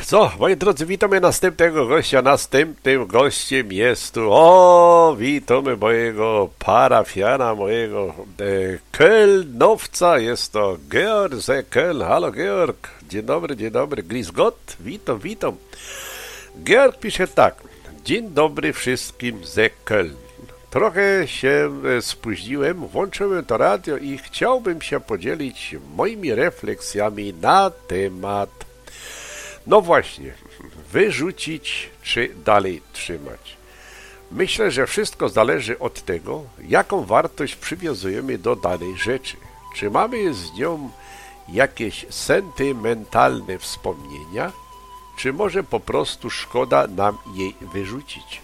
Co, moi drodzy, witamy następnego gościa. Następnym gościem jest tu, witamy mojego parafiana, mojego Kölnowca. Jest to Georg ze Köln. Halo Georg, dzień dobry, grüß Gott, witam. Georg pisze tak, dzień dobry wszystkim ze Köln. Trochę się spóźniłem, włączyłem to radio i chciałbym się podzielić moimi refleksjami na temat, no właśnie, wyrzucić czy dalej trzymać. Myślę, że wszystko zależy od tego, jaką wartość przywiązujemy do danej rzeczy. Czy mamy z nią jakieś sentymentalne wspomnienia, czy może po prostu szkoda nam jej wyrzucić.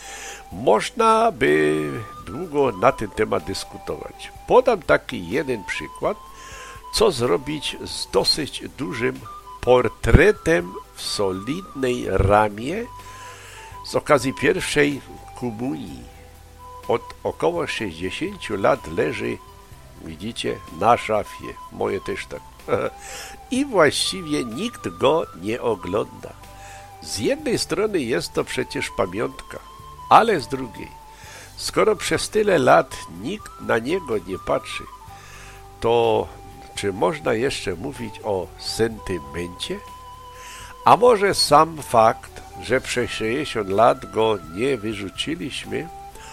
Można by długo na ten temat dyskutować. Podam taki jeden przykład, co zrobić z dosyć dużym portretem w solidnej ramie z okazji pierwszej komunii. Od około 60 lat leży, widzicie, na szafie. Moje też tak. I właściwie nikt go nie ogląda. Z jednej strony jest to przecież pamiątka, ale z drugiej, skoro przez tyle lat nikt na niego nie patrzy, to czy można jeszcze mówić o sentymencie? A może sam fakt, że przez 60 lat go nie wyrzuciliśmy,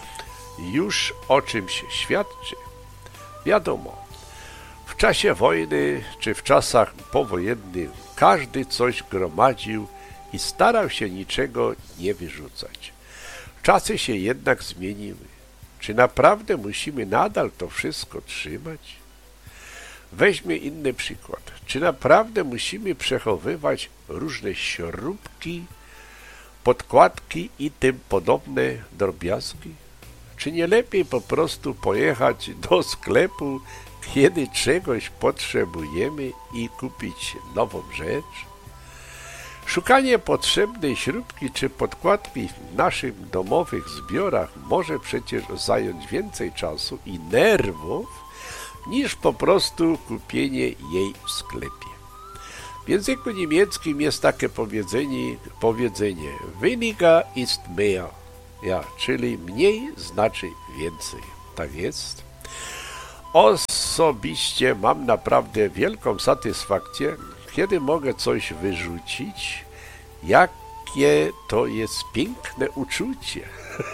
już o czymś świadczy? Wiadomo, w czasie wojny czy w czasach powojennych każdy coś gromadził i starał się niczego nie wyrzucać. Czasy się jednak zmieniły. Czy naprawdę musimy nadal to wszystko trzymać? Weźmy inny przykład. Czy naprawdę musimy przechowywać różne śrubki, podkładki i tym podobne drobiazgi? Czy nie lepiej po prostu pojechać do sklepu, kiedy czegoś potrzebujemy i kupić nową rzecz? Szukanie potrzebnej śrubki czy podkładki w naszych domowych zbiorach może przecież zająć więcej czasu i nerwów, niż po prostu kupienie jej w sklepie. W języku niemieckim jest takie powiedzenie weniger ist mehr, czyli mniej znaczy więcej. Tak jest. Osobiście mam naprawdę wielką satysfakcję, kiedy mogę coś wyrzucić. Jakie to jest piękne uczucie.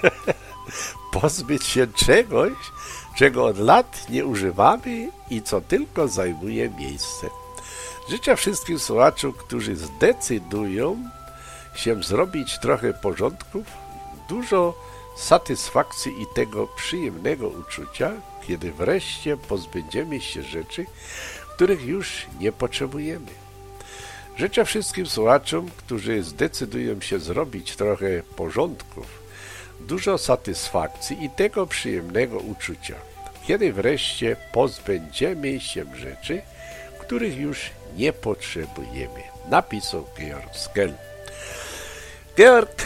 Pozbyć się czegoś, czego od lat nie używamy i co tylko zajmuje miejsce. Życzę wszystkim słuchaczom, którzy zdecydują się zrobić trochę porządków, dużo satysfakcji i tego przyjemnego uczucia, kiedy wreszcie pozbędziemy się rzeczy, których już nie potrzebujemy. Życzę wszystkim słuchaczom, którzy zdecydują się zrobić trochę porządków, dużo satysfakcji i tego przyjemnego uczucia, kiedy wreszcie pozbędziemy się rzeczy, których już nie potrzebujemy. Napisał Georg z Köln. Georg,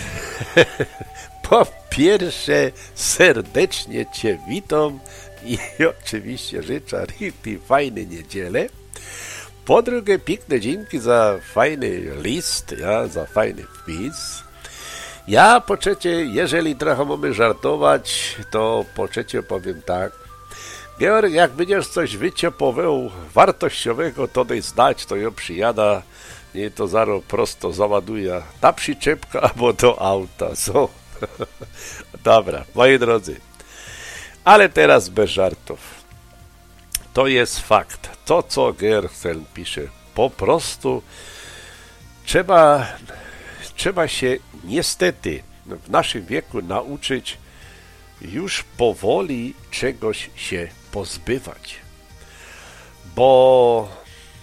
po pierwsze serdecznie Cię witam i oczywiście życzę richtig fajnej niedzielę. Po drugie, piękne dzięki za fajny list, za fajny wpis. Po trzecie, jeżeli trochę mamy żartować, to po trzecie powiem tak. Georg, jak będziesz coś wyciepowego, wartościowego, to daj znać, to ją przyjada, nie to zaraz prosto załaduje ta przyczepka albo do auta. So. Dobra, moi drodzy. Ale teraz bez żartów. To jest fakt. To, co Georg pisze, po prostu trzeba się niestety w naszym wieku nauczyć już powoli czegoś się pozbywać. Bo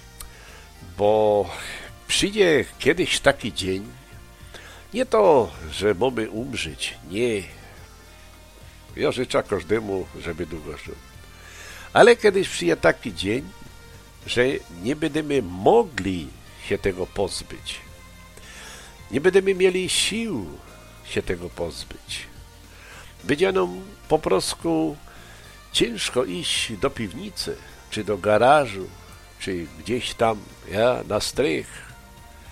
przyjdzie kiedyś taki dzień, nie to, że mamy umrzeć, nie. Ja życzę każdemu, żeby długo żył. Ale kiedyś przyjdzie taki dzień, że nie będziemy mogli się tego pozbyć. Nie będziemy mieli sił się tego pozbyć. Będzie nam po prostu ciężko iść do piwnicy, czy do garażu, czy gdzieś tam na strych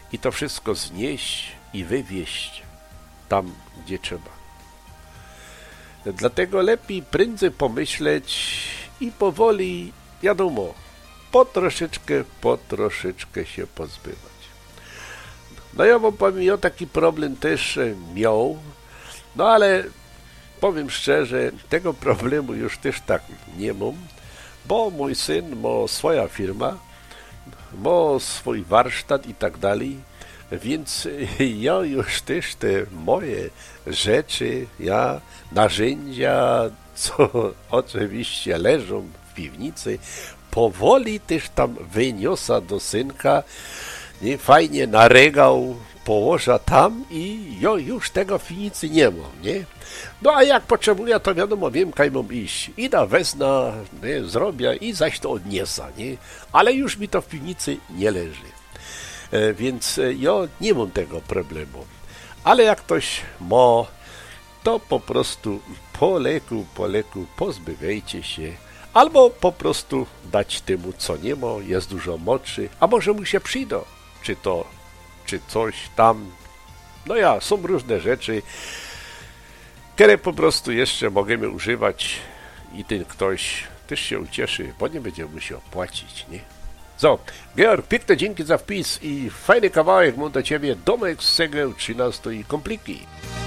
i to wszystko znieść i wywieźć tam, gdzie trzeba. Dlatego lepiej prędzej pomyśleć i powoli, wiadomo, po troszeczkę się pozbywać. No ja wam powiem, ja taki problem też miał, no ale powiem szczerze, tego problemu już też tak nie mam, bo mój syn ma swoja firma, ma swój warsztat i tak dalej, więc ja już też te moje rzeczy, narzędzia, co oczywiście leżą w piwnicy, powoli też tam wyniosę do synka, nie, fajnie na regał położę tam i ja już tego w piwnicy nie mam, nie? No a jak potrzebuję, to wiadomo, wiem, kaj mam iść. Idę, wezmę, nie, zrobię i zaś to odniesę, nie? Ale już mi to w piwnicy nie leży. Więc ja nie mam tego problemu. Ale jak ktoś ma, to po prostu po leku pozbywajcie się. Albo po prostu dać temu, co nie ma, jest dużo mocy, a może mu się przyda, czy coś tam. No ja, są różne rzeczy, które po prostu jeszcze możemy używać i ten ktoś też się ucieszy, bo nie będzie musiał płacić, nie? So, Georg, piękne dzięki za wpis i fajny kawałek mam do ciebie, domek z cegieł 13 kompliki.